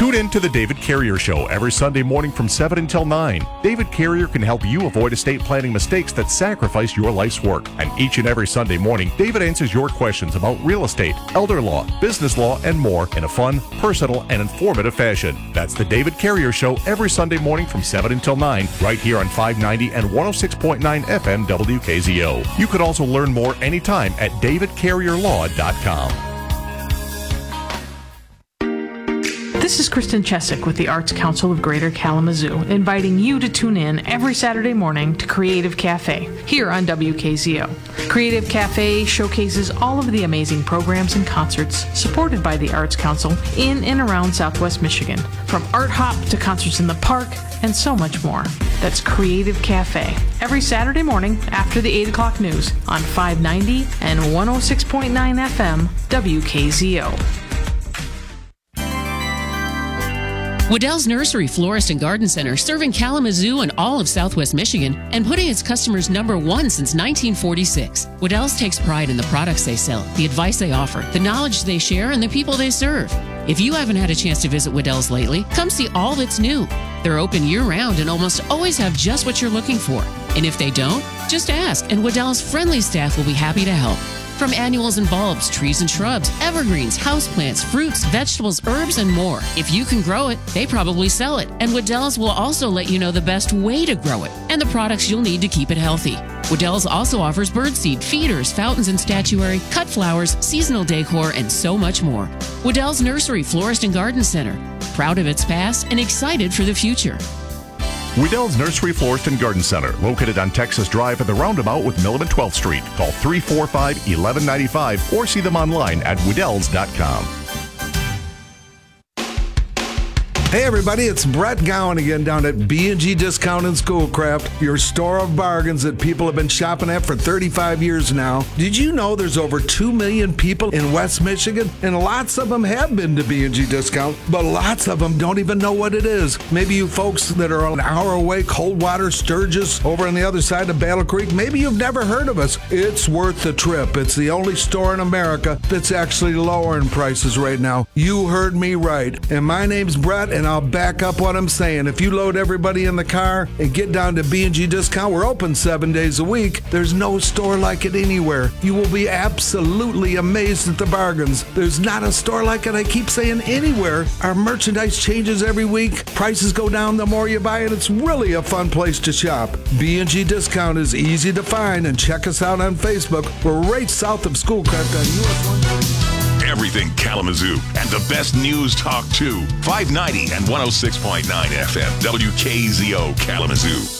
Tune in to the David Carrier Show every Sunday morning from 7 until 9. David Carrier can help you avoid estate planning mistakes that sacrifice your life's work. And each and every Sunday morning, David answers your questions about real estate, elder law, business law, and more in a fun, personal, and informative fashion. That's the David Carrier Show every Sunday morning from 7 until 9, right here on 590 and 106.9 FM WKZO. You could also learn more anytime at davidcarrierlaw.com. This is Kristen Chesick with the Arts Council of Greater Kalamazoo, inviting you to tune in every Saturday morning to Creative Cafe here on WKZO. Creative Cafe showcases all of the amazing programs and concerts supported by the Arts Council in and around Southwest Michigan, from art hop to concerts in the park and so much more. That's Creative Cafe every Saturday morning after the 8 o'clock news on 590 and 106.9 FM WKZO. Waddell's Nursery, Florist, and Garden Center, serving Kalamazoo and all of Southwest Michigan and putting its customers number one since 1946. Waddell's takes pride in the products they sell, the advice they offer, the knowledge they share, and the people they serve. If you haven't had a chance to visit Waddell's lately, come see all that's new. They're open year-round and almost always have just what you're looking for. And if they don't, just ask, and Waddell's friendly staff will be happy to help. From annuals and bulbs, trees and shrubs, evergreens, houseplants, fruits, vegetables, herbs, and more. If you can grow it, they probably sell it. And Waddell's will also let you know the best way to grow it and the products you'll need to keep it healthy. Waddell's also offers birdseed, feeders, fountains and statuary, cut flowers, seasonal decor, and so much more. Waddell's Nursery, Florist, and Garden Center. Proud of its past and excited for the future. Waddell's Nursery, Florist, and Garden Center, located on Texas Drive at the roundabout with Milam and 12th Street. Call 345-1195 or see them online at Waddells.com. Hey everybody, it's Brett Gowan again down at B&G Discount and Schoolcraft, your store of bargains that people have been shopping at for 35 years now. Did you know there's over 2 million people in West Michigan? And lots of them have been to B&G Discount, but lots of them don't even know what it is. Maybe you folks that are an hour away, Coldwater, Sturgis, over on the other side of Battle Creek, maybe you've never heard of us. It's worth the trip. It's the only store in America that's actually lowering prices right now. You heard me right. And my name's Brett, and I'll back up what I'm saying. If you load everybody in the car and get down to B&G Discount, we're open 7 days a week. There's no store like it anywhere. You will be absolutely amazed at the bargains. There's not a store like it, I keep saying, anywhere. Our merchandise changes every week. Prices go down the more you buy it. It's really a fun place to shop. B&G Discount is easy to find, and check us out on Facebook. We're right south of Schoolcraft on US 139. Everything Kalamazoo and the best news talk too. 590 and 106.9 FM WKZO Kalamazoo.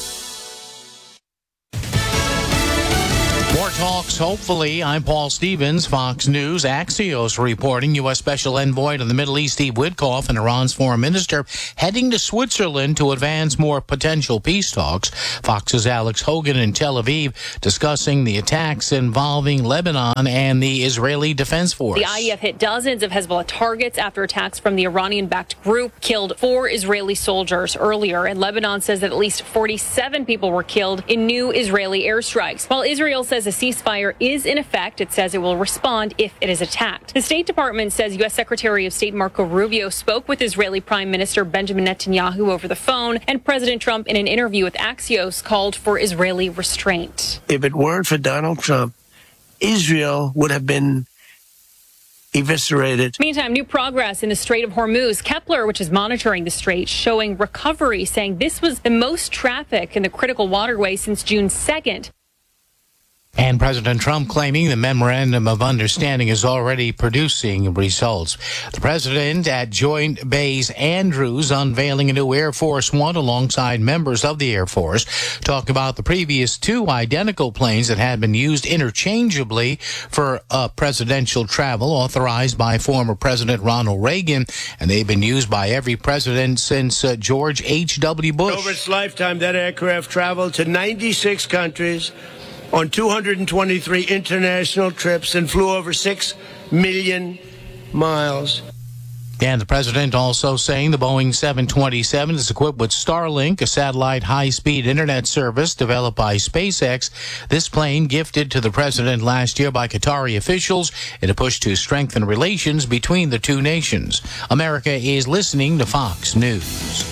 More talks, hopefully. I'm Paul Stevens, Fox News. Axios reporting U.S. Special Envoy to the Middle East, Steve Witkoff, and Iran's foreign minister heading to Switzerland to advance more potential peace talks. Fox's Alex Hogan in Tel Aviv discussing the attacks involving Lebanon and the Israeli Defense Force. The IDF hit dozens of Hezbollah targets after attacks from the Iranian-backed group killed 4 Israeli soldiers earlier, and Lebanon says that at least 47 people were killed in new Israeli airstrikes. While Israel says a ceasefire is in effect, it says it will respond if it is attacked. The State Department says U.S. Secretary of State Marco Rubio spoke with Israeli Prime Minister Benjamin Netanyahu over the phone, and President Trump, in an interview with Axios, called for Israeli restraint. If it weren't for Donald Trump, Israel would have been eviscerated. Meantime, new progress in the Strait of Hormuz. Kepler, which is monitoring the strait, showing recovery, saying this was the most traffic in the critical waterway since June 2nd. And President Trump claiming the memorandum of understanding is already producing results. The president at Joint Base Andrews unveiling a new Air Force One alongside members of the Air Force. Talked about the previous 2 identical planes that had been used interchangeably for presidential travel authorized by former President Ronald Reagan. And they've been used by every president since George H.W. Bush. Over its lifetime, that aircraft traveled to 96 countries on 223 international trips and flew over 6 million miles. And the president also saying the Boeing 727 is equipped with Starlink, a satellite high-speed internet service developed by SpaceX. This plane gifted to the president last year by Qatari officials in a push to strengthen relations between the two nations. America is listening to Fox News.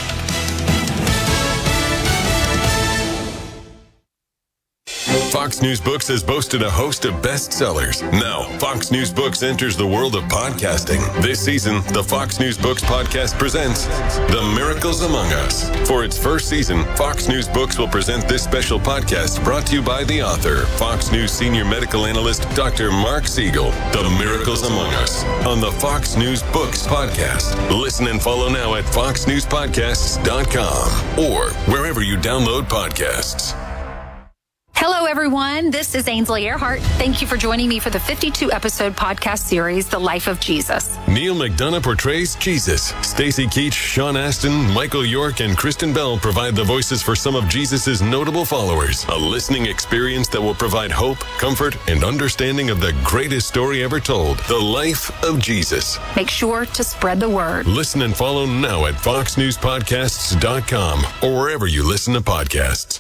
Fox News Books has boasted a host of bestsellers. Now, Fox News Books enters the world of podcasting. This season, the Fox News Books podcast presents The Miracles Among Us. For its first season, Fox News Books will present this special podcast brought to you by the author, Fox News senior medical analyst, Dr. Mark Siegel. The Miracles Among Us on the Fox News Books podcast. Listen and follow now at foxnewspodcasts.com or wherever you download podcasts. Hello, everyone. This is Ainsley Earhart. Thank you for joining me for the 52-episode podcast series, The Life of Jesus. Neil McDonough portrays Jesus. Stacey Keach, Sean Astin, Michael York, and Kristen Bell provide the voices for some of Jesus' notable followers. A listening experience that will provide hope, comfort, and understanding of the greatest story ever told, The Life of Jesus. Make sure to spread the word. Listen and follow now at foxnewspodcasts.com or wherever you listen to podcasts.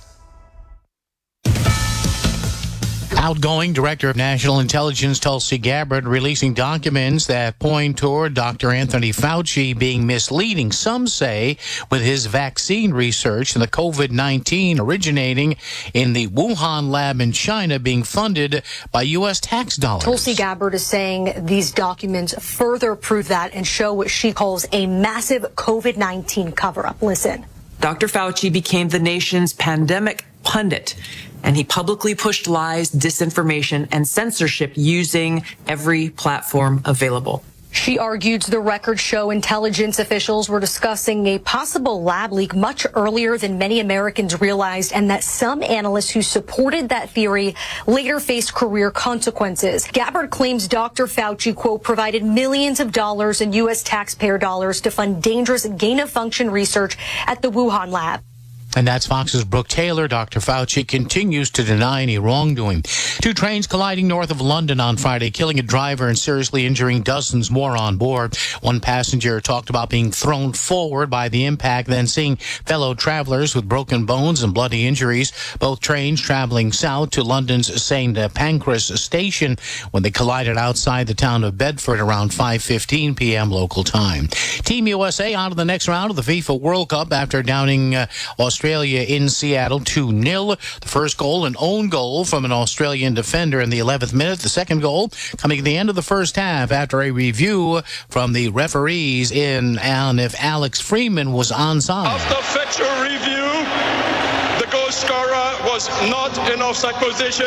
Outgoing Director of National Intelligence Tulsi Gabbard releasing documents that point toward Dr. Anthony Fauci being misleading, some say, with his vaccine research and the COVID-19 originating in the Wuhan lab in China being funded by U.S. tax dollars. Tulsi Gabbard is saying these documents further prove that and show what she calls a massive COVID-19 cover-up. Listen. Dr. Fauci became the nation's pandemic pundit, and he publicly pushed lies, disinformation, and censorship using every platform available. She argued the records show intelligence officials were discussing a possible lab leak much earlier than many Americans realized, and that some analysts who supported that theory later faced career consequences. Gabbard claims Dr. Fauci, quote, provided millions of dollars in U.S. taxpayer dollars to fund dangerous gain-of-function research at the Wuhan lab. And that's Fox's Brooke Taylor. Dr. Fauci continues to deny any wrongdoing. Two trains colliding north of London on Friday, killing a driver and seriously injuring dozens more on board. One passenger talked about being thrown forward by the impact, then seeing fellow travelers with broken bones and bloody injuries. Both trains traveling south to London's St. Pancras station when they collided outside the town of Bedford around 5:15 p.m. local time. Team USA on to the next round of the FIFA World Cup after downing Australia in Seattle 2-0. The first goal, an own goal from an Australian defender in the 11th minute. The second goal coming at the end of the first half after a review from the referees on if Alex Freeman was onside. After fetcher review, the goal scorer was not in offside position.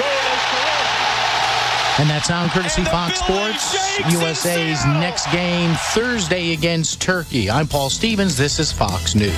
And that sound courtesy Fox Sports. USA's next game Thursday against Turkey. I'm Paul Stevens. This is Fox News.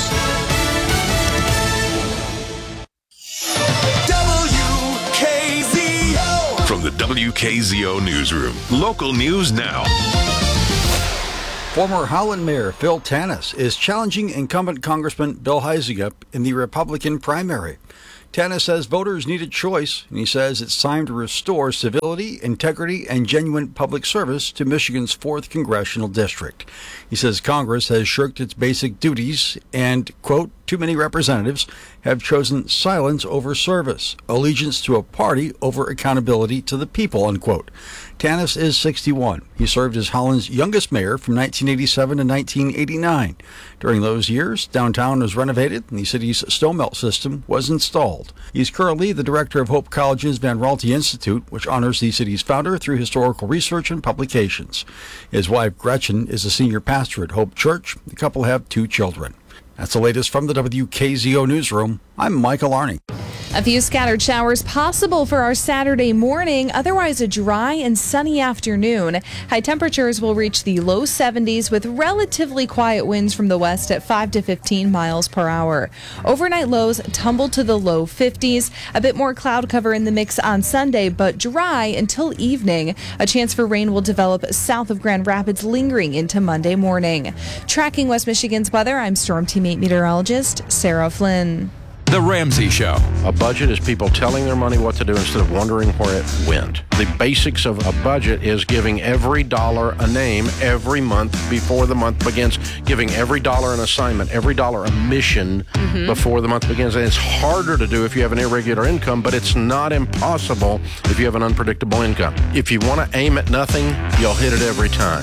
From the WKZO Newsroom, local news now. Former Holland Mayor Phil Tanis is challenging incumbent Congressman Bill Huizenga in the Republican primary. Tanis says voters need a choice, and he says it's time to restore civility, integrity, and genuine public service to Michigan's 4th Congressional District. He says Congress has shirked its basic duties and, quote, too many representatives have chosen silence over service, allegiance to a party over accountability to the people, unquote. Tanis is 61. He served as Holland's youngest mayor from 1987 to 1989. During those years, downtown was renovated and the city's snow melt system was installed. He's currently the director of Hope College's Van Raalte Institute, which honors the city's founder through historical research and publications. His wife, Gretchen, is a senior pastor at Hope Church. The couple have 2 children. That's the latest from the WKZO Newsroom. I'm Michael Arney. A few scattered showers possible for our Saturday morning, otherwise a dry and sunny afternoon. High temperatures will reach the low 70s with relatively quiet winds from the west at 5 to 15 miles per hour. Overnight lows tumble to the low 50s. A bit more cloud cover in the mix on Sunday, but dry until evening. A chance for rain will develop south of Grand Rapids, lingering into Monday morning. Tracking West Michigan's weather, I'm Storm Team 8 meteorologist Sarah Flynn. The Ramsey Show. A budget is people telling their money what to do instead of wondering where it went. The basics of a budget is giving every dollar a name every month before the month begins, giving every dollar an assignment, every dollar a mission before the month begins. And it's harder to do if you have an irregular income, but it's not impossible if you have an unpredictable income. If you want to aim at nothing, you'll hit it every time.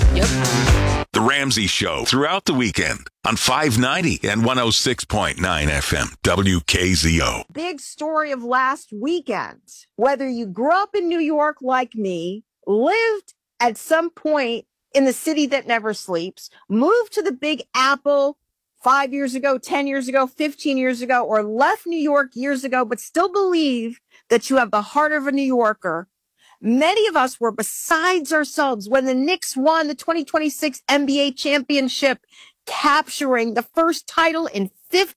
The Ramsey Show throughout the weekend on 590 and 106.9 FM WKZO. Big story of last weekend. Whether you grew up in New York like me, lived at some point in the city that never sleeps, moved to the Big Apple 5 years ago, 10 years ago, 15 years ago, or left New York years ago, but still believe that you have the heart of a New Yorker. Many of us were besides ourselves when the Knicks won the 2026 NBA championship, capturing the first title in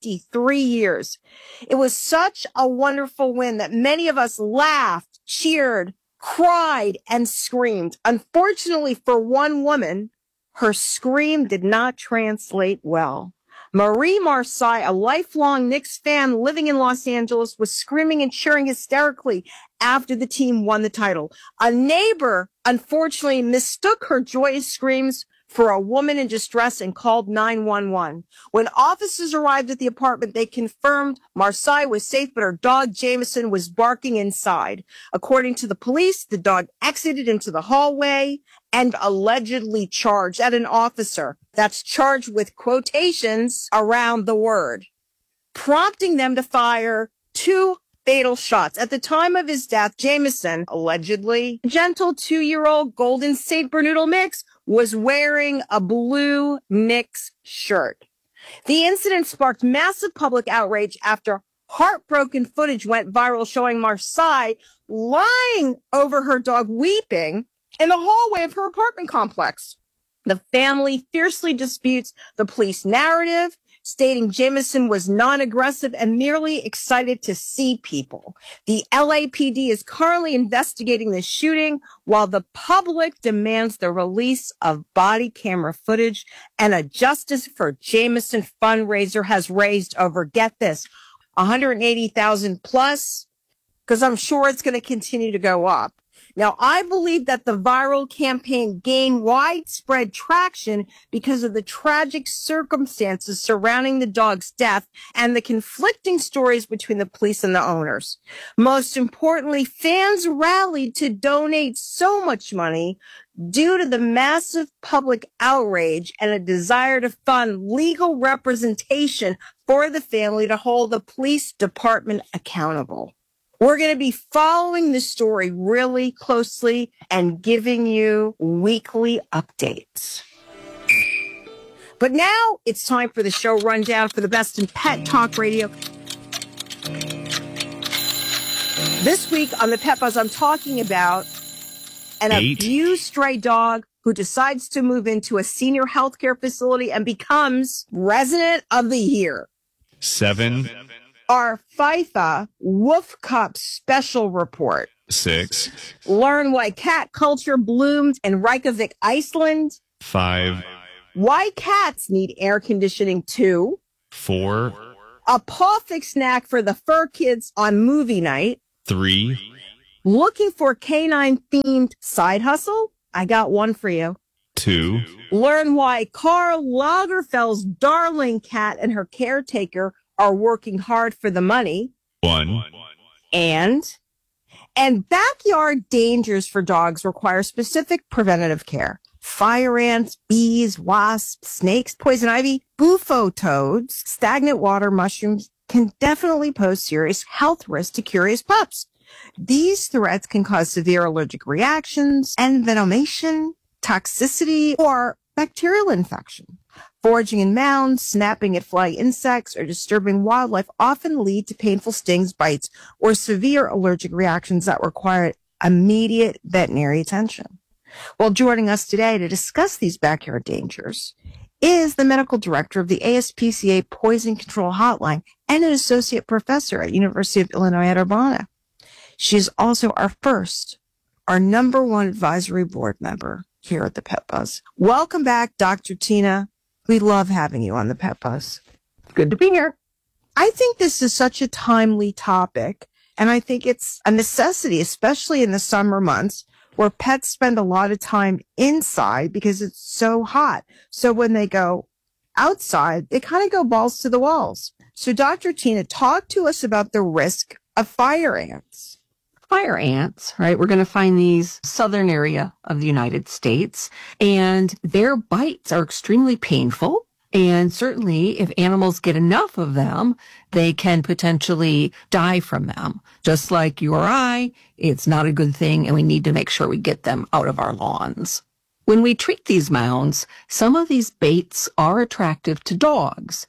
53 years. It was such a wonderful win that many of us laughed, cheered, cried, and screamed. Unfortunately for one woman, her scream did not translate well. Marie Marseille, a lifelong Knicks fan living in Los Angeles, was screaming and cheering hysterically after the team won the title. A neighbor, unfortunately, mistook her joyous screams for a woman in distress and called 911. When officers arrived at the apartment, they confirmed Marseille was safe, but her dog Jameson was barking inside. According to the police, the dog exited into the hallway and allegedly charged at an officer. That's charged with quotations around the word, prompting them to fire 2 fatal shots. At the time of his death, Jameson, allegedly gentle 2-year-old golden St. Bernardo mix, was wearing a blue Knicks shirt. The incident sparked massive public outrage after heartbroken footage went viral showing Marseille lying over her dog weeping in the hallway of her apartment complex. The family fiercely disputes the police narrative, stating Jameson was non-aggressive and merely excited to see people. The LAPD is currently investigating the shooting while the public demands the release of body camera footage, and a Justice for Jameson fundraiser has raised over, get this, $180,000 plus, because I'm sure it's going to continue to go up. Now, I believe that the viral campaign gained widespread traction because of the tragic circumstances surrounding the dog's death and the conflicting stories between the police and the owners. Most importantly, fans rallied to donate so much money due to the massive public outrage and a desire to fund legal representation for the family to hold the police department accountable. We're going to be following this story really closely and giving you weekly updates. But now it's time for the show rundown for the best in pet talk radio. This week on the Pet Buzz, I'm talking about an abused stray dog who decides to move into a senior healthcare facility and becomes resident of the year. 7. Our FIFA Wolf Cup special report. 6. Learn why cat culture bloomed in Reykjavik, Iceland. 5. Why cats need air conditioning too. 4. A paw fix snack for the fur kids on movie night. 3. Looking for canine-themed side hustle? I got one for you. 2. Learn why Karl Lagerfeld's darling cat and her caretaker are working hard for the money. 1. And backyard dangers for dogs require specific preventative care. Fire ants, bees, wasps, snakes, poison ivy, bufo toads, stagnant water mushrooms can definitely pose serious health risks to curious pups. These threats can cause severe allergic reactions, envenomation, toxicity, or bacterial infection. Foraging in mounds, snapping at flying insects, or disturbing wildlife often lead to painful stings, bites, or severe allergic reactions that require immediate veterinary attention. Well, joining us today to discuss these backyard dangers is the medical director of the ASPCA Poison Control Hotline and an associate professor at University of Illinois at Urbana. She is also our number one advisory board member here at the Pet Buzz. Welcome back, Dr. Tina. We love having you on the Pet Buzz. Good to be here. I think this is such a timely topic, and I think it's a necessity, especially in the summer months where pets spend a lot of time inside because it's so hot. So when they go outside, they kind of go balls to the walls. So Dr. Tina, talk to us about the risk of fire ants. Fire ants, right? We're going to find these southern area of the United States, and their bites are extremely painful. And certainly if animals get enough of them, they can potentially die from them. Just like you or I, it's not a good thing, and we need to make sure we get them out of our lawns. When we treat these mounds, some of these baits are attractive to dogs.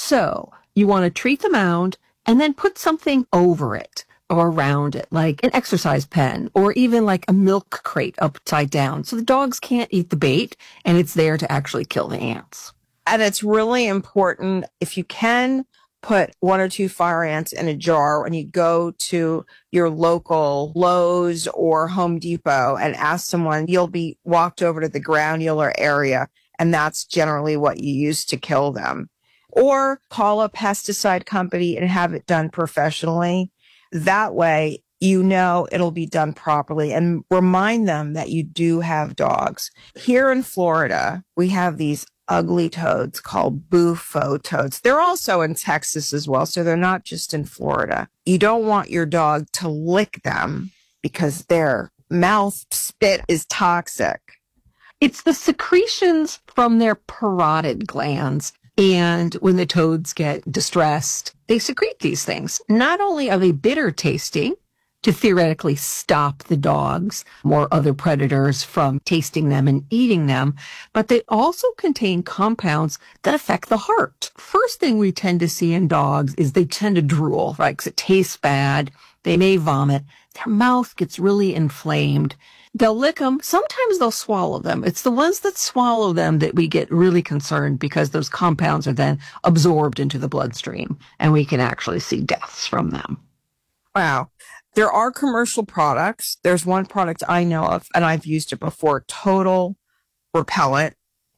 So you want to treat the mound and then put something over it or around it, like an exercise pen or even like a milk crate upside down. So the dogs can't eat the bait, and it's there to actually kill the ants. And it's really important, if you can, put 1 or 2 fire ants in a jar when you go to your local Lowe's or Home Depot and ask someone, you'll be walked over to the granular area, and that's generally what you use to kill them. Or call a pesticide company and have it done professionally. That way, you know it'll be done properly, and remind them that you do have dogs. Here in Florida, we have these ugly toads called bufo toads. They're also in Texas as well, so they're not just in Florida. You don't want your dog to lick them because their mouth spit is toxic. It's the secretions from their parotid glands. And when the toads get distressed, they secrete these things. Not only are they bitter tasting, to theoretically stop the dogs or other predators from tasting them and eating them, but they also contain compounds that affect the heart. First thing we tend to see in dogs is they tend to drool, right? Because it tastes bad. They may vomit. Their mouth gets really inflamed. They'll lick them. Sometimes they'll swallow them. It's the ones that swallow them that we get really concerned, because those compounds are then absorbed into the bloodstream, and we can actually see deaths from them. Wow. There are commercial products. There's one product I know of, and I've used it before, Total Repellent,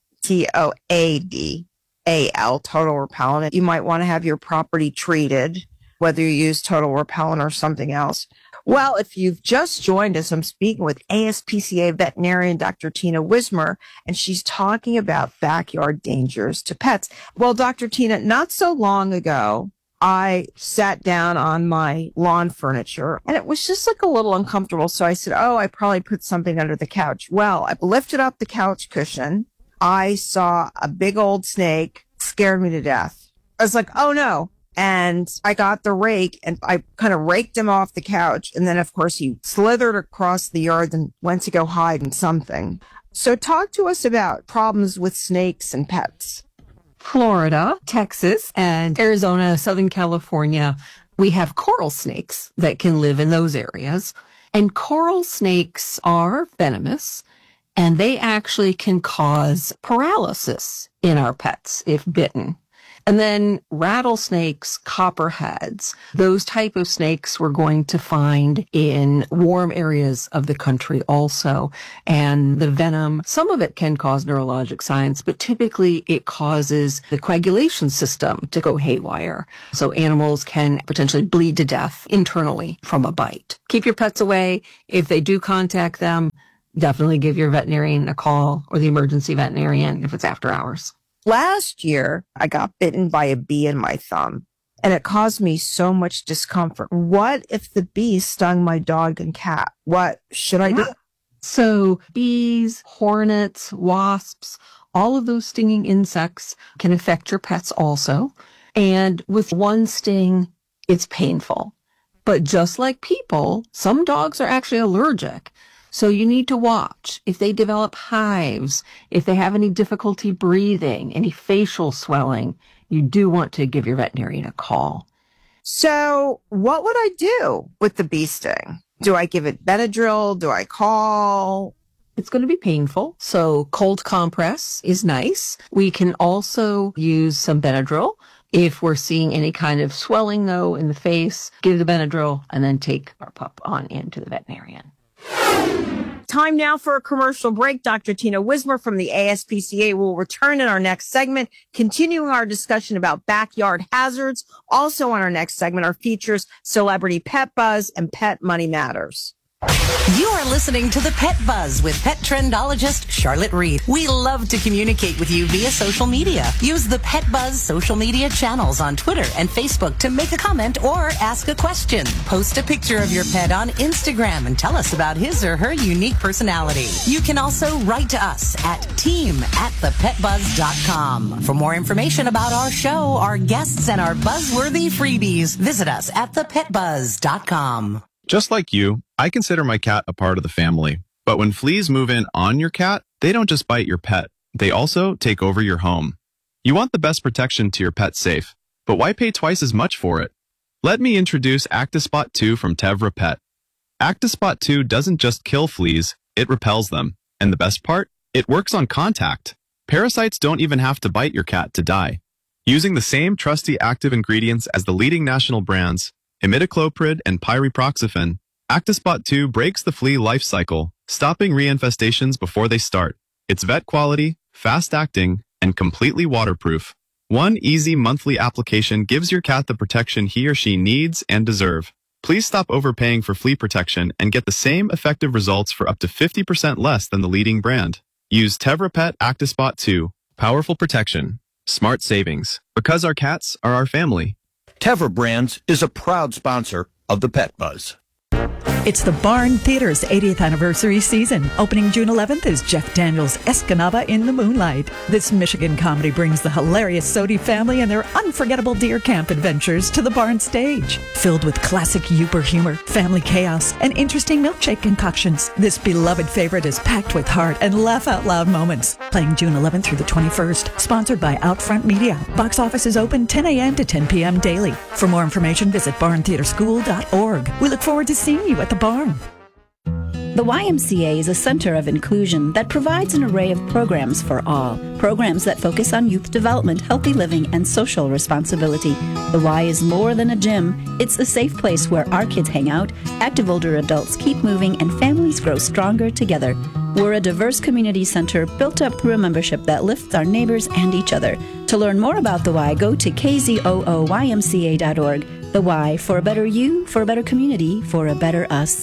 TOADAL, Total Repellent. You might want to have your property treated, whether you use Total Repellent or something else. Well, if you've just joined us, I'm speaking with ASPCA veterinarian Dr. Tina Wismer, and she's talking about backyard dangers to pets. Well, Dr. Tina, not so long ago, I sat down on my lawn furniture, and it was just like a little uncomfortable. So I said, I probably put something under the couch. Well, I lifted up the couch cushion. I saw a big old snake, scared me to death. I was like, oh no. And I got the rake and I kind of raked him off the couch. And then, of course, he slithered across the yard and went to go hide in something. So talk to us about problems with snakes and pets. Florida, Texas, and Arizona, Southern California, we have coral snakes that can live in those areas. And coral snakes are venomous, and they actually can cause paralysis in our pets if bitten. And then rattlesnakes, copperheads, those type of snakes we're going to find in warm areas of the country also. And the venom, some of it can cause neurologic signs, but typically it causes the coagulation system to go haywire. So animals can potentially bleed to death internally from a bite. Keep your pets away. If they do contact them, definitely give your veterinarian a call, or the emergency veterinarian if it's after hours. Last year, I got bitten by a bee in my thumb, and it caused me so much discomfort. What if the bee stung my dog and cat? What should I do? So bees, hornets, wasps, all of those stinging insects can affect your pets also. And with one sting, it's painful. But just like people, some dogs are actually allergic. So you need to watch if they develop hives, if they have any difficulty breathing, any facial swelling. You do want to give your veterinarian a call. So what would I do with the bee sting? Do I give it Benadryl? Do I call? It's going to be painful. So cold compress is nice. We can also use some Benadryl. If we're seeing any kind of swelling, though, in the face, give the Benadryl and then take our pup on into the veterinarian. Time now for a commercial break. Dr. Tina Wismer from the ASPCA will return in our next segment, continuing our discussion about backyard hazards. Also on our next segment are features Celebrity Pet Buzz and Pet Money Matters. You are listening to the Pet Buzz with pet trendologist Charlotte Reed. We love to communicate with you via social media. Use the Pet Buzz social media channels on Twitter and Facebook to make a comment or ask a question. Post a picture of your pet on Instagram and tell us about his or her unique personality. You can also write to us at team@thepetbuzz.com. For more information about our show, our guests, and our buzzworthy freebies, visit us at thepetbuzz.com. Just like you, I consider my cat a part of the family. But when fleas move in on your cat, they don't just bite your pet. They also take over your home. You want the best protection to your pet's safe, but why pay twice as much for it? Let me introduce Actispot 2 from Tevra Pet. Actispot 2 doesn't just kill fleas, it repels them. And the best part? It works on contact. Parasites don't even have to bite your cat to die. Using the same trusty active ingredients as the leading national brands, imidacloprid and pyriproxyfen, Actispot 2 breaks the flea life cycle, stopping reinfestations before they start. It's vet quality, fast-acting, and completely waterproof. One easy monthly application gives your cat the protection he or she needs and deserve. Please stop overpaying for flea protection and get the same effective results for up to 50% less than the leading brand. Use Tevra Pet Actispot 2. Powerful protection. Smart savings. Because our cats are our family. Tevra Brands is a proud sponsor of the Pet Buzz. It's the Barn Theater's 80th anniversary season. Opening June 11th is Jeff Daniels' Escanaba in the Moonlight. This Michigan comedy brings the hilarious Sodi family and their unforgettable deer camp adventures to the Barn stage. Filled with classic Uper humor, family chaos, and interesting milkshake concoctions, this beloved favorite is packed with heart and laugh-out-loud moments. Playing June 11th through the 21st. Sponsored by Outfront Media. Box office is open 10 a.m. to 10 p.m. daily. For more information, visit barntheaterschool.org. We look forward to seeing you at the Barn. The YMCA is a center of inclusion that provides an array of programs for all. Programs that focus on youth development, healthy living, and social responsibility. The Y is more than a gym. It's a safe place where our kids hang out, active older adults keep moving, and families grow stronger together. We're a diverse community center built up through a membership that lifts our neighbors and each other. To learn more about the Y, go to kzooymca.org. The Y, for a better you, for a better community, for a better us.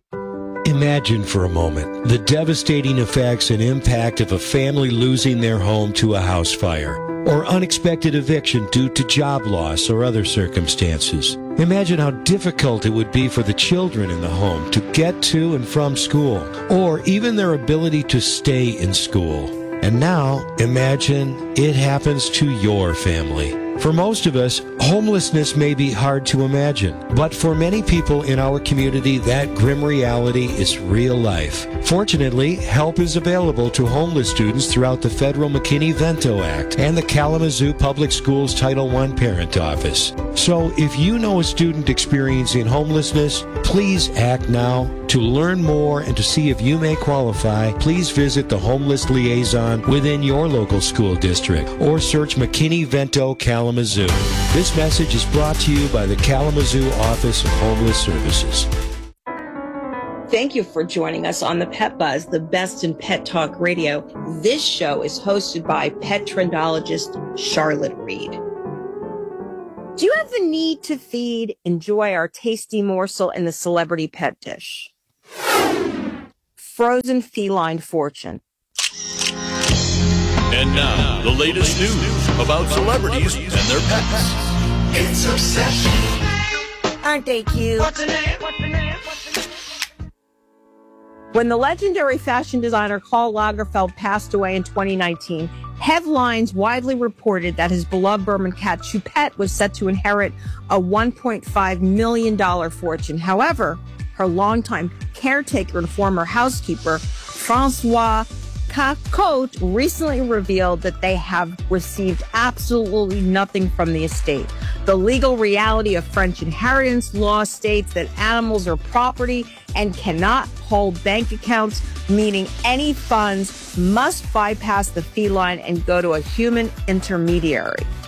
Imagine for a moment the devastating effects and impact of a family losing their home to a house fire, or unexpected eviction due to job loss or other circumstances. Imagine how difficult it would be for the children in the home to get to and from school, or even their ability to stay in school. And now, imagine it happens to your family. For most of us, homelessness may be hard to imagine, but for many people in our community, that grim reality is real life. Fortunately, help is available to homeless students throughout the federal McKinney-Vento Act and the Kalamazoo Public Schools Title I Parent Office. So if you know a student experiencing homelessness, please act now. To learn more and to see if you may qualify, please visit the Homeless Liaison within your local school district or search McKinney-Vento Kalamazoo. This message is brought to you by the Kalamazoo Office of Homeless Services. Thank you for joining us on the Pet Buzz, the best in pet talk radio. This show is hosted by pet trendologist Charlotte Reed. Do you have the need to feed? Enjoy our tasty morsel in the celebrity pet dish. Frozen feline fortune. And now, the latest news about celebrities and their pets. It's Obsession. Aren't they cute? What's the name? When the legendary fashion designer Karl Lagerfeld passed away in 2019, headlines widely reported that his beloved Berman cat Choupette was set to inherit a $1.5 million fortune. However, her longtime caretaker and former housekeeper, Francois Cacote, recently revealed that they have received absolutely nothing from the estate. The legal reality of French inheritance law states that animals are property and cannot hold bank accounts, meaning any funds must bypass the feline and go to a human intermediary.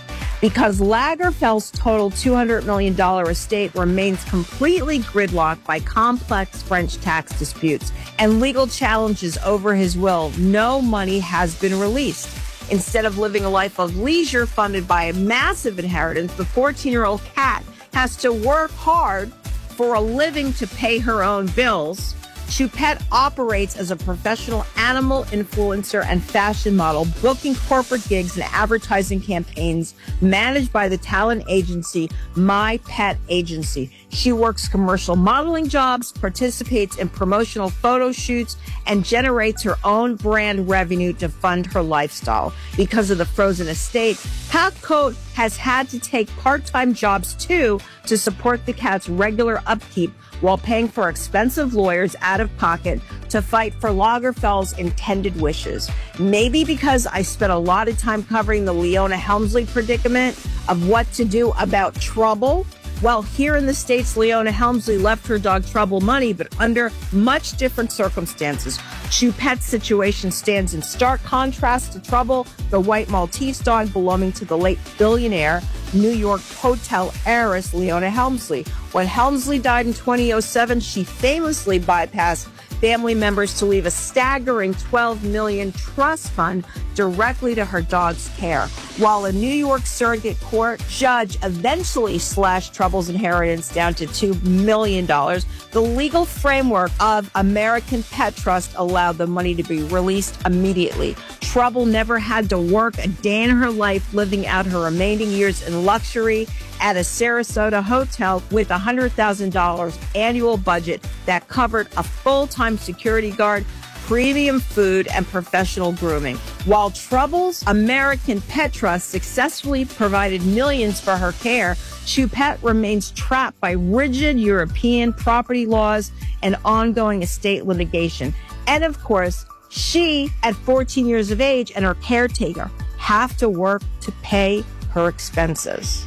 because Lagerfeld's total $200 million estate remains completely gridlocked by complex French tax disputes and legal challenges over his will. No money has been released. Instead of living a life of leisure funded by a massive inheritance, the 14-year-old cat has to work hard for a living to pay her own bills. Choupette operates as a professional animal influencer and fashion model, booking corporate gigs and advertising campaigns managed by the talent agency My Pet Agency. She works commercial modeling jobs, participates in promotional photo shoots, and generates her own brand revenue to fund her lifestyle. Because of the frozen estate, Pat Cote has had to take part-time jobs too to support the cat's regular upkeep while paying for expensive lawyers out of pocket to fight for Lagerfeld's intended wishes. Maybe because I spent a lot of time covering the Leona Helmsley predicament of what to do about trouble. Well, here in the States, Leona Helmsley left her dog Trouble money, but under much different circumstances. Choupette's situation stands in stark contrast to Trouble, the white Maltese dog belonging to the late billionaire New York hotel heiress Leona Helmsley. When Helmsley died in 2007, she famously bypassed family members to leave a staggering $12 million trust fund directly to her dog's care. While a New York surrogate court judge eventually slashed Trouble's inheritance down to $2 million, the legal framework of American Pet Trust allowed the money to be released immediately. Trouble never had to work a day in her life, living out her remaining years in luxury at a Sarasota hotel with a $100,000 annual budget that covered a full-time security guard, premium food, and professional grooming. While Trouble's American Pet Trust successfully provided millions for her care, Choupette remains trapped by rigid European property laws and ongoing estate litigation. And of course, she, at 14 years of age, and her caretaker have to work to pay her expenses.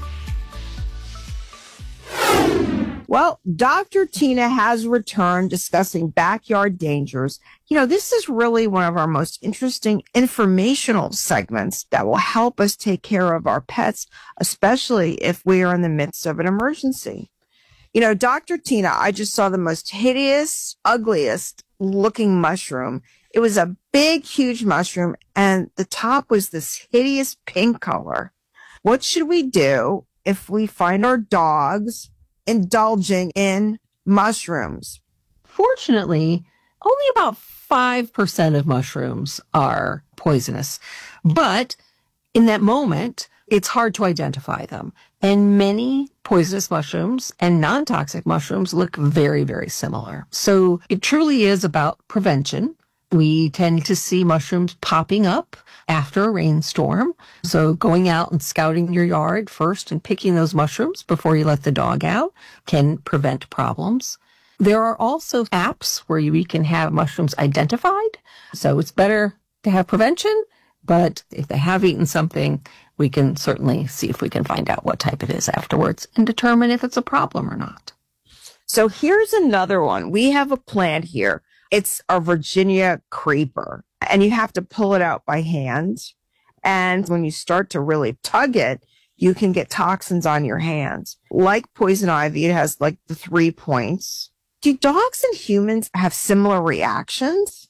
Well, Dr. Tina has returned discussing backyard dangers. You know, this is really one of our most interesting informational segments that will help us take care of our pets, especially if we are in the midst of an emergency. You know, Dr. Tina, I just saw the most hideous, ugliest looking mushroom. It was a big, huge mushroom, and the top was this hideous pink color. What should we do if we find our dogs indulging in mushrooms? Fortunately, only about 5% of mushrooms are poisonous. But in that moment, it's hard to identify them. And many poisonous mushrooms and non-toxic mushrooms look very, very similar. So it truly is about prevention. We tend to see mushrooms popping up after a rainstorm. So going out and scouting your yard first and picking those mushrooms before you let the dog out can prevent problems. There are also apps where we can have mushrooms identified. So it's better to have prevention, but if they have eaten something, we can certainly see if we can find out what type it is afterwards and determine if it's a problem or not. So here's another one. We have a plant here. It's a Virginia creeper, and you have to pull it out by hand. And when you start to really tug it, you can get toxins on your hands. Like poison ivy, it has like the 3 points. Do dogs and humans have similar reactions?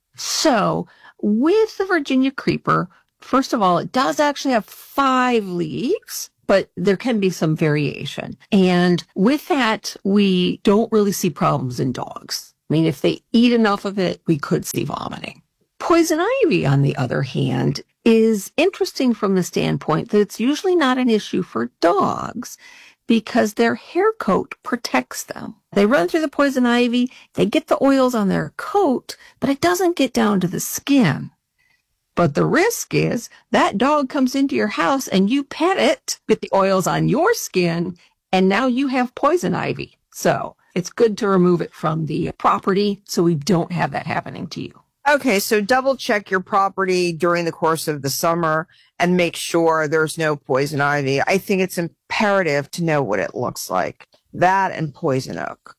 So with the Virginia creeper, first of all, it does actually have 5 leaves, but there can be some variation. And with that, we don't really see problems in dogs. I mean, if they eat enough of it, we could see vomiting. Poison ivy, on the other hand, is interesting from the standpoint that it's usually not an issue for dogs because their hair coat protects them. They run through the poison ivy, they get the oils on their coat, but it doesn't get down to the skin. But the risk is that dog comes into your house and you pet it, get the oils on your skin, and now you have poison ivy. So it's good to remove it from the property so we don't have that happening to you. Okay, so double check your property during the course of the summer and make sure there's no poison ivy. I think it's imperative to know what it looks like. That and poison oak.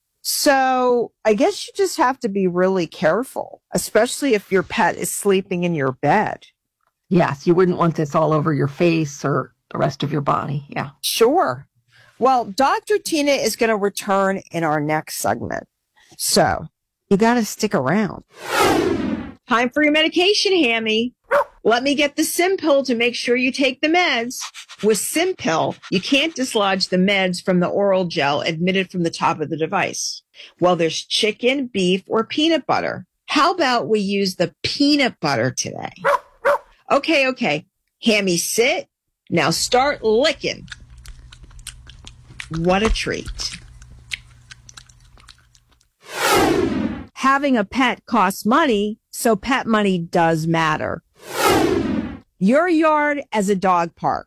So I guess you just have to be really careful, especially if your pet is sleeping in your bed. Yes, you wouldn't want this all over your face or the rest of your body. Yeah. Sure. Well, Dr. Tina is going to return in our next segment. So you got to stick around. Time for your medication, Hammy. Let me get the Simpill to make sure you take the meds. With Simpill, you can't dislodge the meds from the oral gel admitted from the top of the device. Well, there's chicken, beef, or peanut butter. How about we use the peanut butter today? Okay. Hammy, sit. Now start licking. What a treat. Having a pet costs money, so pet money does matter. Your yard as a dog park.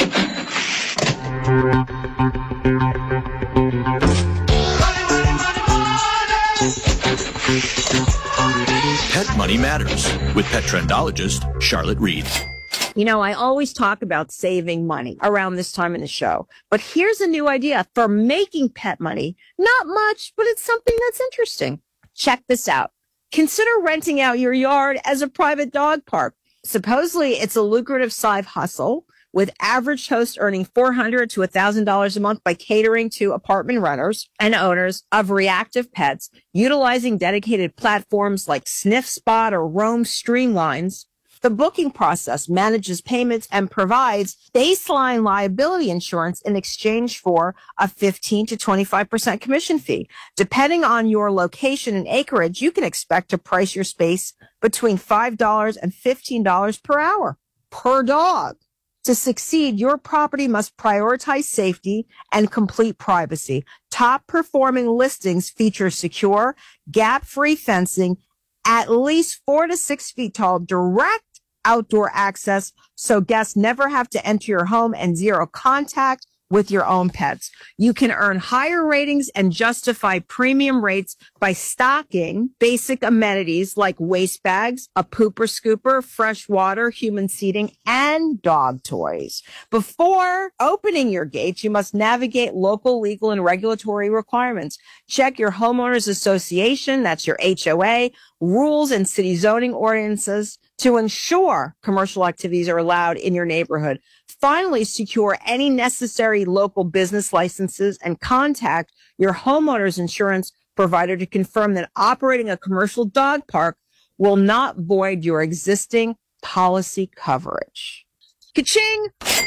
Pet Money Matters with pet trendologist Charlotte Reed. You know, I always talk about saving money around this time in the show, but here's a new idea for making pet money. Not much, but it's something that's interesting. Check this out. Consider renting out your yard as a private dog park. Supposedly, it's a lucrative side hustle, with average hosts earning $400 to $1,000 a month by catering to apartment renters and owners of reactive pets, utilizing dedicated platforms like Sniff Spot or Roam Streamlines. The booking process manages payments and provides baseline liability insurance in exchange for a 15 to 25% commission fee. Depending on your location and acreage, you can expect to price your space between $5 and $15 per hour per dog. To succeed, your property must prioritize safety and complete privacy. Top performing listings feature secure, gap-free fencing, at least 4 to 6 feet tall, direct outdoor access so guests never have to enter your home, and zero contact with your own pets. You can earn higher ratings and justify premium rates by stocking basic amenities like waste bags, a pooper scooper, fresh water, human seating, and dog toys. Before opening your gates, you must navigate local legal and regulatory requirements. Check your homeowners association, that's your HOA, rules and city zoning ordinances to ensure commercial activities are allowed in your neighborhood. Finally, secure any necessary local business licenses and contact your homeowner's insurance provider to confirm that operating a commercial dog park will not void your existing policy coverage. Ka-ching!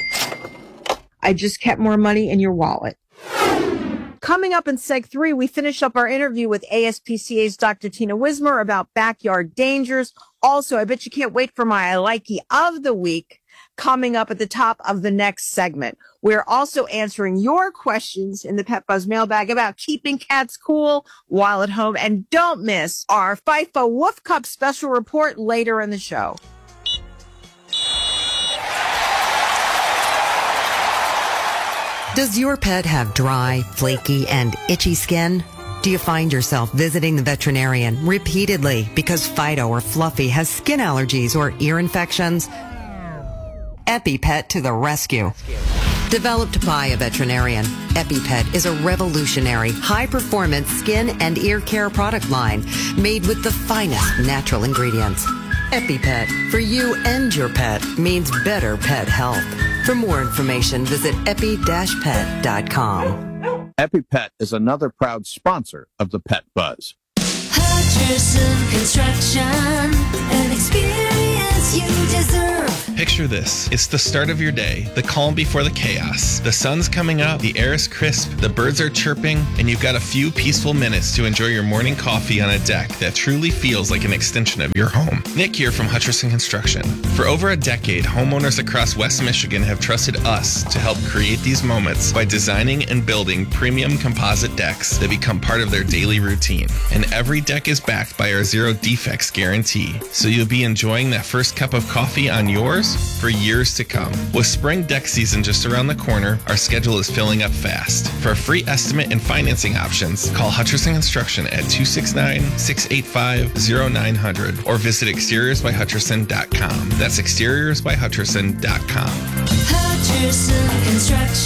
I just kept more money in your wallet. Coming up in Seg 3, we finish up our interview with ASPCA's Dr. Tina Wismer about backyard dangers. Also, I bet you can't wait for my I Likey of the week coming up at the top of the next segment. We're also answering your questions in the Pet Buzz mailbag about keeping cats cool while at home. And don't miss our FIFA Wolf Cup special report later in the show. Does your pet have dry, flaky, and itchy skin? Do you find yourself visiting the veterinarian repeatedly because Fido or Fluffy has skin allergies or ear infections? EpiPet to the rescue. Developed by a veterinarian, EpiPet is a revolutionary, high-performance skin and ear care product line made with the finest natural ingredients. EpiPet, for you and your pet, means better pet health. For more information, visit epi-pet.com. EpiPet is another proud sponsor of the Pet Buzz. Hutcherson Construction, an experience you deserve. Picture this. It's the start of your day, the calm before the chaos. The sun's coming up, the air is crisp, the birds are chirping, and you've got a few peaceful minutes to enjoy your morning coffee on a deck that truly feels like an extension of your home. Nick here from Hutcherson Construction. For over a decade, homeowners across West Michigan have trusted us to help create these moments by designing and building premium composite decks that become part of their daily routine. And every deck is backed by our zero defects guarantee, so you'll be enjoying that first cup of coffee on yours for years to come. With spring deck season just around the corner, our schedule is filling up fast. For a free estimate and financing options, call Hutcherson Construction at 269-685-0900 or visit exteriorsbyhutcherson.com. That's exteriorsbyhutcherson.com. Hutcherson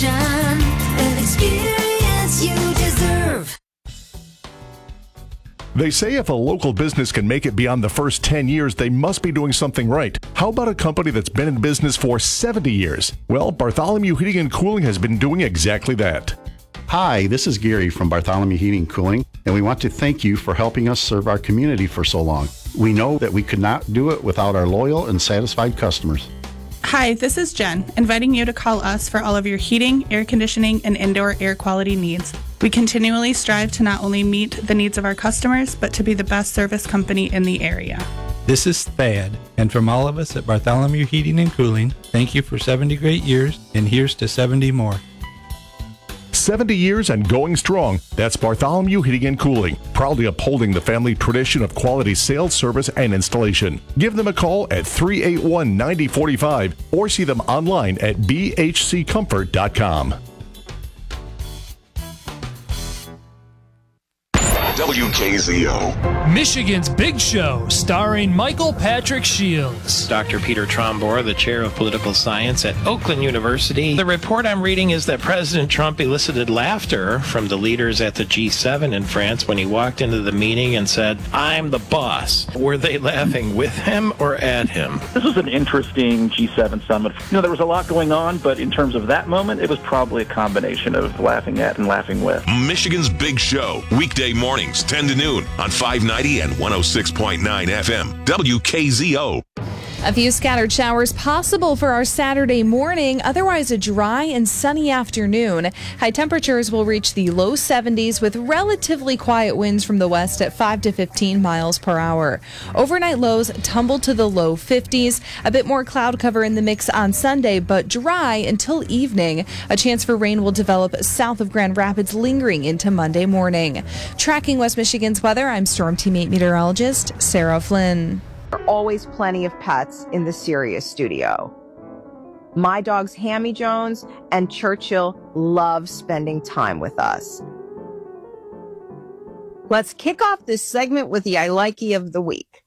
Construction, an experience you deserve. They say if a local business can make it beyond the first 10 years, they must be doing something right. How about a company that's been in business for 70 years? Well, Bartholomew Heating and Cooling has been doing exactly that. Hi, this is Gary from Bartholomew Heating and Cooling, and we want to thank you for helping us serve our community for so long. We know that we could not do it without our loyal and satisfied customers. Hi, this is Jen, inviting you to call us for all of your heating, air conditioning, and indoor air quality needs. We continually strive to not only meet the needs of our customers, but to be the best service company in the area. This is Thad, and from all of us at Bartholomew Heating and Cooling, thank you for 70 great years, and here's to 70 more. 70 years and going strong. That's Bartholomew Heating and Cooling, proudly upholding the family tradition of quality sales, service, and installation. Give them a call at 381-9045 or see them online at bhccomfort.com. WKZO. Michigan's Big Show, starring Michael Patrick Shields. Dr. Peter Trombor, the chair of political science at Oakland University. The report I'm reading is that President Trump elicited laughter from the leaders at the G7 in France when he walked into the meeting and said, "I'm the boss." Were they laughing with him or at him? This was an interesting G7 summit. There was a lot going on, but in terms of that moment, it was probably a combination of laughing at and laughing with. Michigan's Big Show, weekday mornings, 10 to noon on 590 and 106.9 FM, WKZO. A few scattered showers possible for our Saturday morning, otherwise a dry and sunny afternoon. High temperatures will reach the low 70s with relatively quiet winds from the west at 5 to 15 miles per hour. Overnight lows tumble to the low 50s. A bit more cloud cover in the mix on Sunday, but dry until evening. A chance for rain will develop south of Grand Rapids, lingering into Monday morning. Tracking West Michigan's weather, I'm Storm Team 8 meteorologist Sarah Flynn. There are always plenty of pets in the Sirius studio. My dogs Hammy Jones and Churchill love spending time with us. Let's kick off this segment with the I Likey of the week.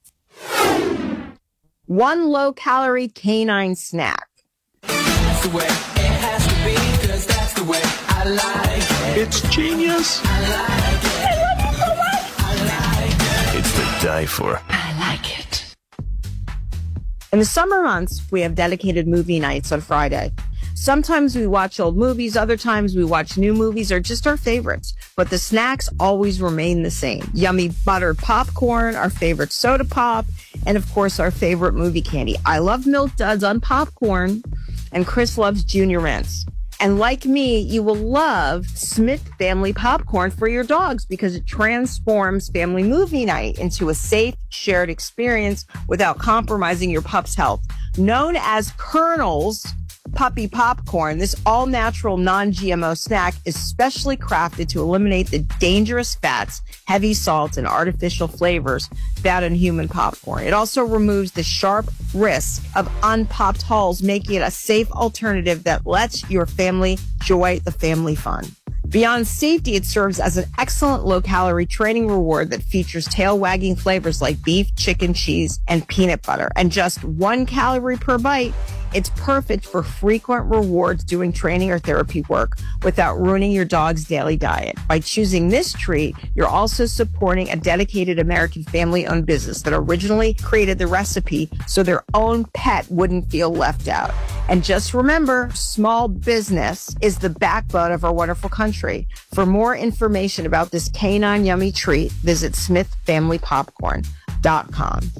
One low-calorie canine snack. That's the way it has to be, 'cause that's the way I like it. It's genius. I like it. I love it so much. I like it. It's to die for. I like it. In the summer months, we have dedicated movie nights on Friday. Sometimes we watch old movies, other times we watch new movies or just our favorites. But the snacks always remain the same. Yummy buttered popcorn, our favorite soda pop, and of course our favorite movie candy. I love Milk Duds on popcorn, and Chris loves Junior Mints. And like me, you will love Smith Family Popcorn for your dogs because it transforms family movie night into a safe, shared experience without compromising your pup's health. Known as Colonel's Puppy Popcorn, this all-natural, non-GMO snack is specially crafted to eliminate the dangerous fats, heavy salts, and artificial flavors found in human popcorn. It also removes the sharp risk of unpopped hulls, making it a safe alternative that lets your family enjoy the family fun. Beyond safety, it serves as an excellent low-calorie training reward that features tail-wagging flavors like beef, chicken, cheese, and peanut butter. And just 1 calorie per bite, it's perfect for frequent rewards doing training or therapy work without ruining your dog's daily diet. By choosing this treat, you're also supporting a dedicated American family-owned business that originally created the recipe so their own pet wouldn't feel left out. And just remember, small business is the backbone of our wonderful country. For more information about this canine yummy treat, visit smithfamilypopcorn.com.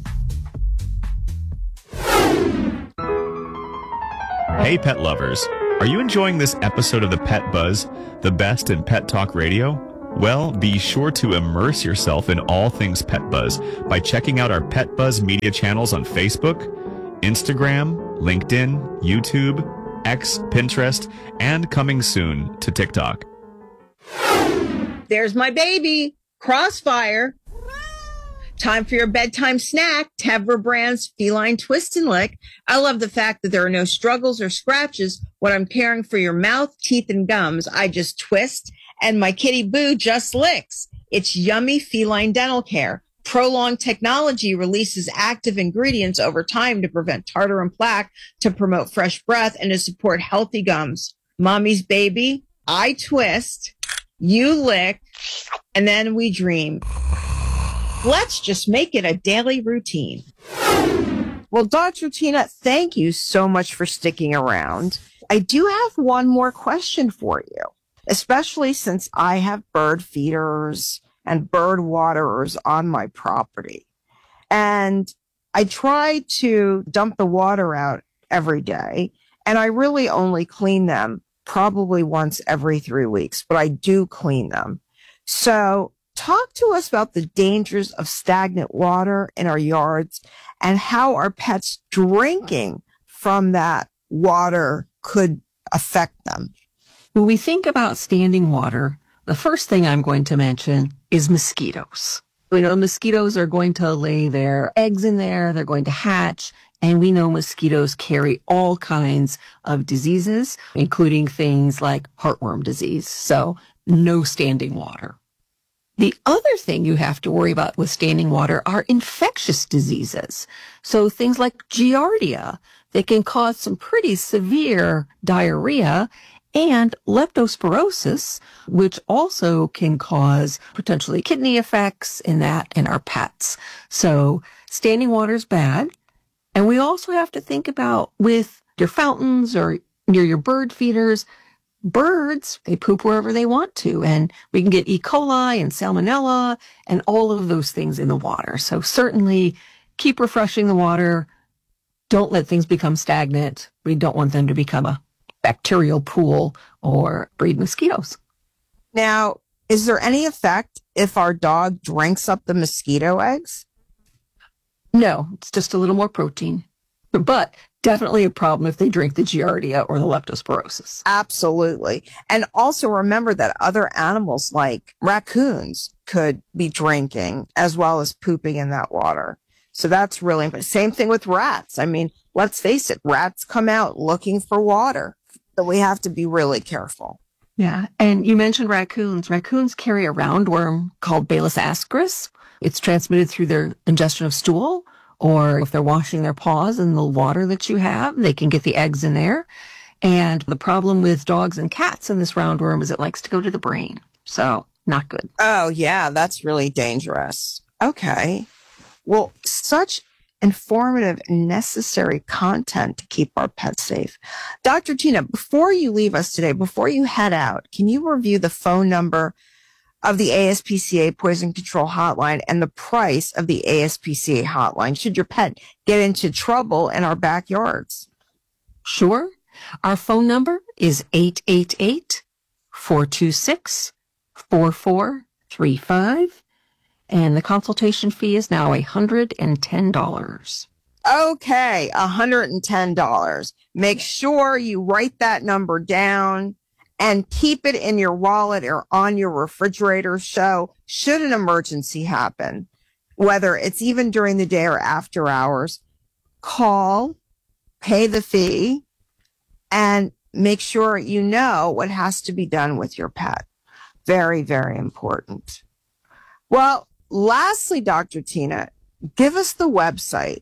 Hey, pet lovers. Are you enjoying this episode of the Pet Buzz, the best in pet talk radio? Well, be sure to immerse yourself in all things Pet Buzz by checking out our Pet Buzz media channels on Facebook, Instagram, LinkedIn, YouTube, X, Pinterest, and coming soon to TikTok. There's my baby, Crossfire. Time for your bedtime snack, Tevra Brand's Feline Twist and Lick. I love the fact that there are no struggles or scratches when I'm caring for your mouth, teeth, and gums. I just twist, and my kitty Boo just licks. It's yummy feline dental care. Prolonged technology releases active ingredients over time to prevent tartar and plaque, to promote fresh breath, and to support healthy gums. Mommy's baby, I twist, you lick, and then we dream. Let's just make it a daily routine. Well, Dr. Tina, thank you so much for sticking around. I do have one more question for you, especially since I have bird feeders and bird waterers on my property. And I try to dump the water out every day, and I really only clean them probably once every 3 weeks, but I do clean them. So talk to us about the dangers of stagnant water in our yards and how our pets drinking from that water could affect them. When we think about standing water, the first thing I'm going to mention is mosquitoes. We know mosquitoes are going to lay their eggs in there, they're going to hatch, and we know mosquitoes carry all kinds of diseases, including things like heartworm disease. So no standing water. The other thing you have to worry about with standing water are infectious diseases. So things like Giardia that can cause some pretty severe diarrhea, and leptospirosis, which also can cause potentially kidney effects in our pets. So standing water is bad. And we also have to think about with your fountains or near your bird feeders, birds, they poop wherever they want to, and we can get E. coli and salmonella and all of those things in the water. So certainly keep refreshing the water. Don't let things become stagnant. We don't want them to become a bacterial pool or breed mosquitoes. Now, is there any effect if our dog drinks up the mosquito eggs? No, it's just a little more protein, but definitely a problem if they drink the Giardia or the leptospirosis. Absolutely. And also remember that other animals like raccoons could be drinking as well as pooping in that water. So that's really important. Same thing with rats. I mean, let's face it, rats come out looking for water. So we have to be really careful. Yeah. And you mentioned raccoons. Raccoons carry a roundworm called Balis ascaris. It's transmitted through their ingestion of stool, or if they're washing their paws in the water that you have, they can get the eggs in there. And the problem with dogs and cats and this roundworm is it likes to go to the brain. So not good. Oh, yeah, that's really dangerous. Okay. Well, such informative and necessary content to keep our pets safe. Dr. Tina, before you leave us today, before you head out, can you review the phone number of the ASPCA Poison Control Hotline and the price of the ASPCA hotline should your pet get into trouble in our backyards? Sure. Our phone number is 888-426-4435. And the consultation fee is now $110. Okay, $110. Make sure you write that number down and keep it in your wallet or on your refrigerator. So should an emergency happen, whether it's even during the day or after hours, call, pay the fee, and make sure you know what has to be done with your pet. Very, very important. Well, lastly, Dr. Tina, give us the website.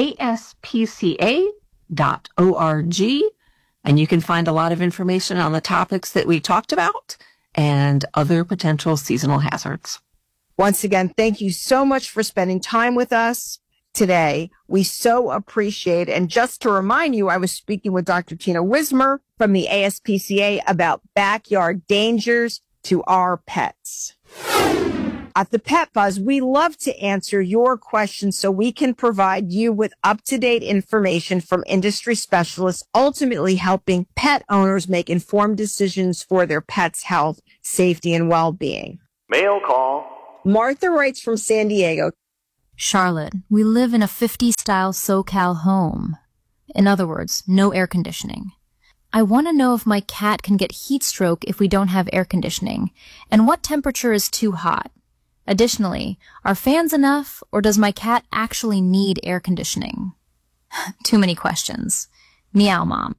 ASPCA.org. And you can find a lot of information on the topics that we talked about and other potential seasonal hazards. Once again, thank you so much for spending time with us today. We so appreciate it. And just to remind you, I was speaking with Dr. Tina Wismer from the ASPCA about backyard dangers to our pets. At the Pet Buzz, we love to answer your questions so we can provide you with up-to-date information from industry specialists, ultimately helping pet owners make informed decisions for their pet's health, safety, and well-being. Mail call. Martha writes from San Diego. Charlotte, we live in a 50s-style SoCal home. In other words, no air conditioning. I want to know if my cat can get heat stroke if we don't have air conditioning, and what temperature is too hot. Additionally, are fans enough, or does my cat actually need air conditioning? Too many questions. Meow Mom.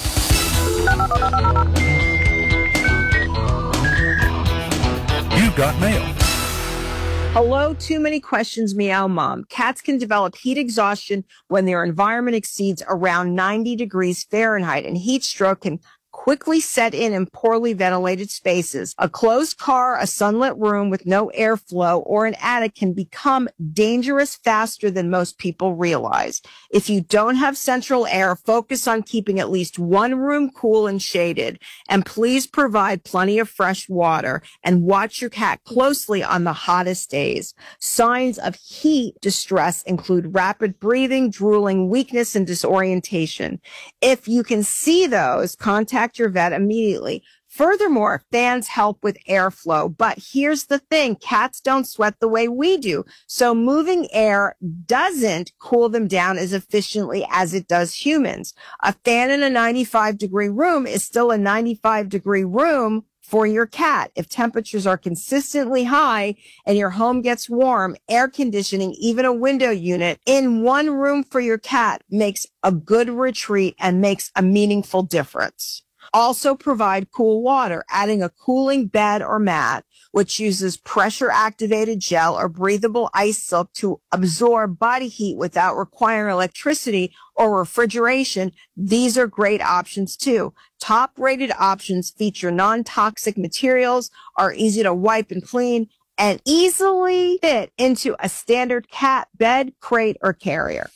You've got mail. Hello, too many questions, Meow Mom. Cats can develop heat exhaustion when their environment exceeds around 90 degrees Fahrenheit, and heat stroke can quickly set in poorly ventilated spaces. A closed car, a sunlit room with no airflow, or an attic can become dangerous faster than most people realize. If you don't have central air, focus on keeping at least one room cool and shaded. And please provide plenty of fresh water and watch your cat closely on the hottest days. Signs of heat distress include rapid breathing, drooling, weakness, and disorientation. If you can see those, contact your vet immediately. Furthermore, fans help with airflow, but here's the thing, cats don't sweat the way we do. So moving air doesn't cool them down as efficiently as it does humans. A fan in a 95-degree room is still a 95-degree room for your cat. If temperatures are consistently high and your home gets warm, air conditioning, even a window unit in one room for your cat makes a good retreat and makes a meaningful difference. Also provide cool water, adding a cooling bed or mat, which uses pressure-activated gel or breathable ice silk to absorb body heat without requiring electricity or refrigeration. These are great options too. Top-rated options feature non-toxic materials, are easy to wipe and clean, and easily fit into a standard cat bed, crate, or carrier.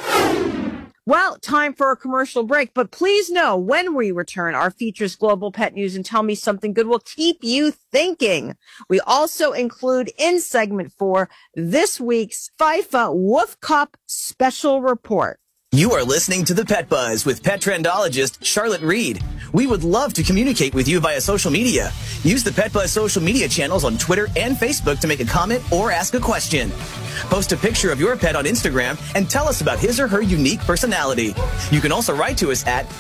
Well, time for a commercial break, but please know when we return, our features Global Pet News and Tell Me Something Good will keep you thinking. We also include in segment 4 this week's FIFA Wolf Cup special report. You are listening to The Pet Buzz with pet trendologist Charlotte Reed. We would love to communicate with you via social media. Use the Pet Buzz social media channels on Twitter and Facebook to make a comment or ask a question. Post a picture of your pet on Instagram and tell us about his or her unique personality. You can also write to us at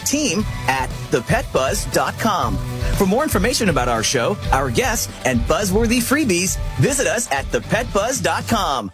team@thepetbuzz.com. For more information about our show, our guests, and buzzworthy freebies, visit us at thepetbuzz.com.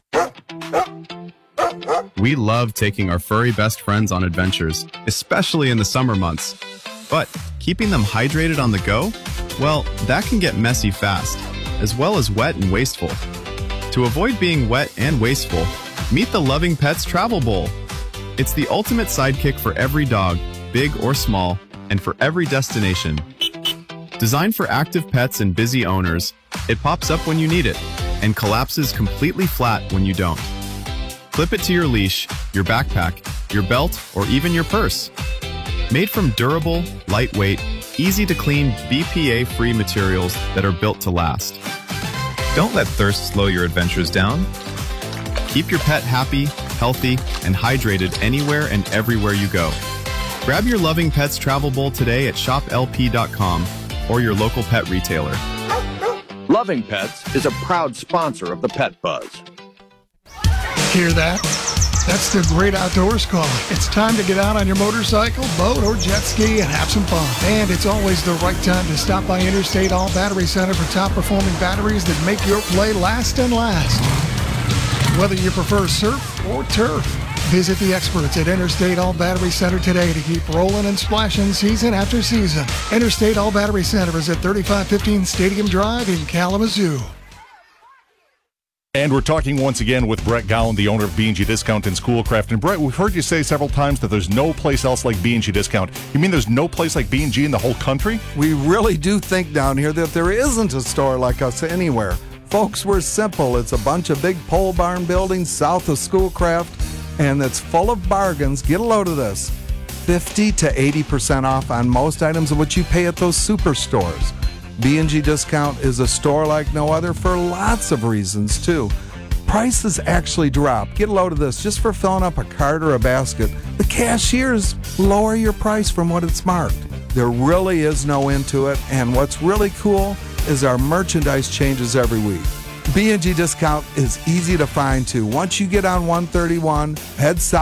We love taking our furry best friends on adventures, especially in the summer months. But keeping them hydrated on the go? Well, that can get messy fast, as well as wet and wasteful. To avoid being wet and wasteful, meet the Loving Pets Travel Bowl. It's the ultimate sidekick for every dog, big or small, and for every destination. Designed for active pets and busy owners, it pops up when you need it and collapses completely flat when you don't. Clip it to your leash, your backpack, your belt, or even your purse. Made from durable, lightweight, easy-to-clean, BPA-free materials that are built to last. Don't let thirst slow your adventures down. Keep your pet happy, healthy, and hydrated anywhere and everywhere you go. Grab your Loving Pets Travel Bowl today at shoplp.com or your local pet retailer. Loving Pets is a proud sponsor of the Pet Buzz. Hear that? That's the Great Outdoors calling. It's time to get out on your motorcycle, boat, or jet ski and have some fun. And it's always the right time to stop by Interstate All Battery Center for top-performing batteries that make your play last and last. Whether you prefer surf or turf, visit the experts at Interstate All Battery Center today to keep rolling and splashing season after season. Interstate All Battery Center is at 3515 Stadium Drive in Kalamazoo. And we're talking once again with Brett Gowan, the owner of B&G Discount in Schoolcraft. And Brett, we've heard you say several times that there's no place else like B&G Discount. You mean there's no place like B&G in the whole country? We really do think down here that there isn't a store like us anywhere. Folks, we're simple. It's a bunch of big pole barn buildings south of Schoolcraft, and it's full of bargains. Get a load of this. 50 to 80% off on most items of what you pay at those superstores. B&G Discount is a store like no other for lots of reasons, too. Prices actually drop. Get a load of this just for filling up a cart or a basket. The cashiers lower your price from what it's marked. There really is no end to it, and what's really cool is our merchandise changes every week. B&G Discount is easy to find, too. Once you get on 131, head south.